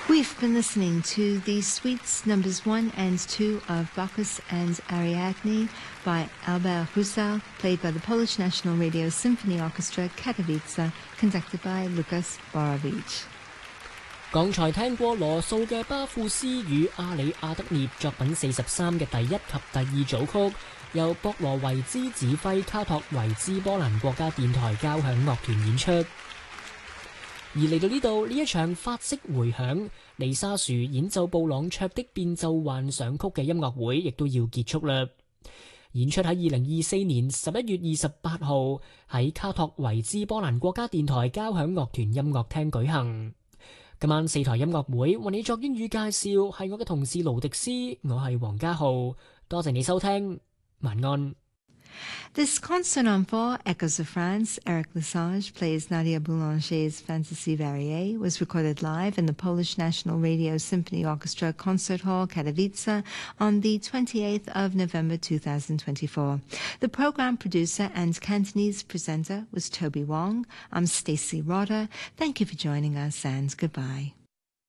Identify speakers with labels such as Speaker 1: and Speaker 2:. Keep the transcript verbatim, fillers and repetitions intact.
Speaker 1: We've been listening to the suites numbers one and two of Bacchus and Ariadne by Albert Roussel, played by the Polish National Radio Symphony Orchestra Katowice, conducted by Lukas Borowicz。
Speaker 2: 剛才聽過羅素嘅巴庫斯與阿里亞德涅作品四十三嘅第一及第二組曲，由博羅維茲指揮卡托維茲波蘭國家電台交響樂團演出。而嚟到呢度，呢一場法式迴響尼沙殊演奏布朗卓的變奏幻想曲嘅音樂會亦都要結束啦。演出喺二零二四年十一月二十八號喺卡托維茲波蘭國家電台交響樂團音樂廳舉行。今晚四台音樂會為你作英語介紹，係我嘅同事盧迪斯，我係黃家浩，多謝你收聽，晚安。
Speaker 1: This concert on four, Echoes of France, Eric Lesage plays Nadia Boulanger's Fantasy Variée, was recorded live in the Polish National Radio Symphony Orchestra Concert Hall, Katowice, on the twenty-eighth of November two thousand twenty-four. The program producer and Cantonese presenter was Toby Wong. I'm Stacey Rodder. Thank you for joining us, and goodbye.